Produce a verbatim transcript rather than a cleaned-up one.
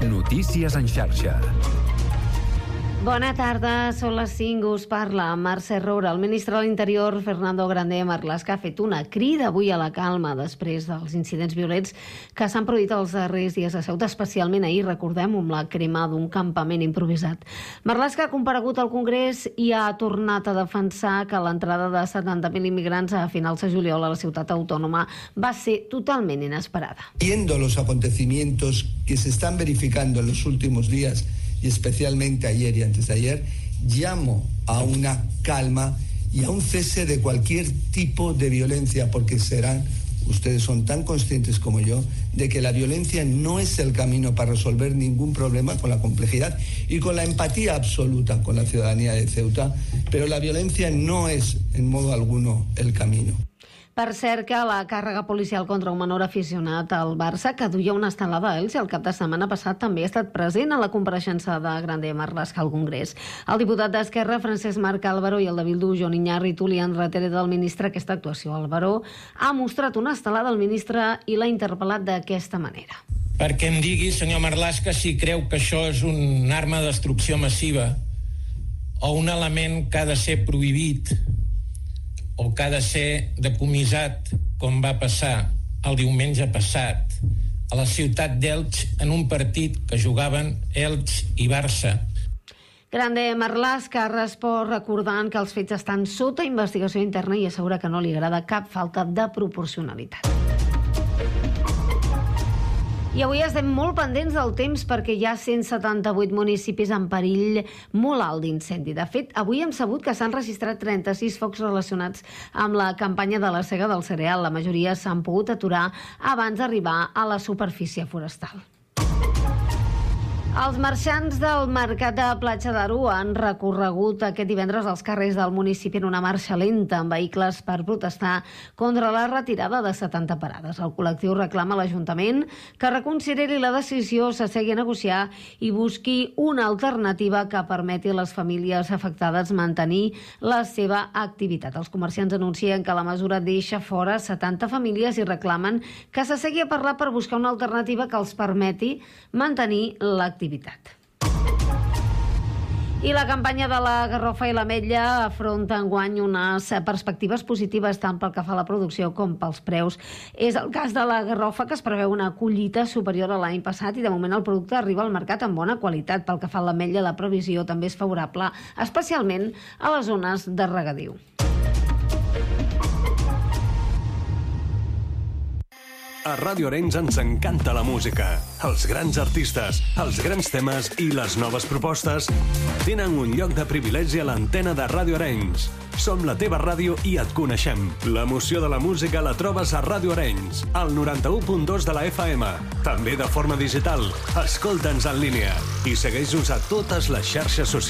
Notícies en xarxa. Bona tarda, són les cinc, us parla Mercè Roura. El ministre de l'Interior, Fernando Grande Marlaska, ha fet una crida avui a la calma després dels incidents violents que s'han produït els darrers dies a Ceuta, especialment ahir, recordem, amb la crema d'un campament improvisat. Marlaska ha comparegut al Congrés i ha tornat a defensar que l'entrada de setanta mil immigrants a finals de juliol a la ciutat autònoma va ser totalment inesperada. Viendo los acontecimientos que se están verificando en los últimos días, y especialmente ayer y antes de ayer, llamo a una calma y a un cese de cualquier tipo de violencia, porque serán, ustedes son tan conscientes como yo, de que la violencia no es el camino para resolver ningún problema, con la complejidad y con la empatía absoluta con la ciudadanía de Ceuta, pero la violencia no es en modo alguno el camino. Per cert, que la càrrega policial contra un menor aficionat al Barça, que duia una estelada a Elx el cap de setmana passat, també ha estat present a la compareixença de Grande Marlaska al Congrés. El diputat d'Esquerra, Francesc Marc Álvaro, i el de Bildu, Jon Iñárritu, li han retret del ministre aquesta actuació. Álvaro ha mostrat una estelada al ministre i l'ha interpel·lat d'aquesta manera. Perquè em digui, senyor Marlaska, si creu que això és una arma de destrucció massiva o un element que ha de ser prohibit o que ha de ser decomissat, com va passar el diumenge passat a la ciutat d'Elx en un partit que jugaven Elx i Barça. Grande Marlaska ha respost recordant que els fets estan sota investigació interna i assegura que no li agrada cap falta de proporcionalitat. I avui estem molt pendents del temps perquè hi ha cent setanta-vuit municipis en perill molt alt d'incendi. De fet, avui hem sabut que s'han registrat trenta-sis focs relacionats amb la campanya de la sega del cereal. La majoria s'han pogut aturar abans d'arribar a la superfície forestal. Els marxants del mercat de Platja d'Aro han recorregut aquest divendres als carrers del municipi en una marxa lenta amb vehicles per protestar contra la retirada de setanta parades. El col·lectiu reclama a l'Ajuntament que reconsideri la decisió, s'assegui a negociar i busqui una alternativa que permeti a les famílies afectades mantenir la seva activitat. Els comerciants anuncien que la mesura deixa fora setanta famílies i reclamen que s'assegui a parlar per buscar una alternativa que els permeti mantenir l'activitat. I la campanya de la Garrofa i l'Ametlla afronta enguany unes perspectives positives tant pel que fa a la producció com pels preus. És el cas de la Garrofa, que es preveu una collita superior a l'any passat i de moment el producte arriba al mercat amb bona qualitat. Pel que fa a l'Ametlla, la previsió també és favorable, especialment a les zones de regadiu. A Ràdio Arenys ens encanta la música. Els grans artistes, els grans temes i les noves propostes tenen un lloc de privilegi a l'antena de Ràdio Arenys. Som la teva ràdio i et coneixem. L'emoció de la música la trobes a Ràdio Arenys, al noranta-u punt dos de la F M. També de forma digital. Escolta'ns en línia i segueix-nos a totes les xarxes socials.